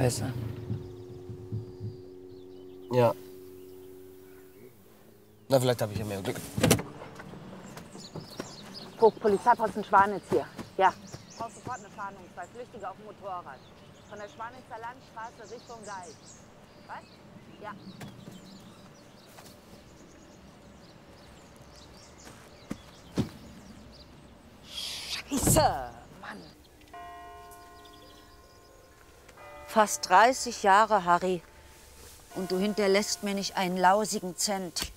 Scheiße. Ja. Na, vielleicht habe ich ja mehr Glück. Vogt, Polizeiposten Schwanitz hier. Ja. Ich brauche sofort eine Fahndung. 2 Flüchtige auf dem Motorrad. Von der Schwanitzer Landstraße Richtung Deich. Was? Ja. Scheiße, Mann. Fast 30 Jahre, Harry. Und du hinterlässt mir nicht einen lausigen Cent.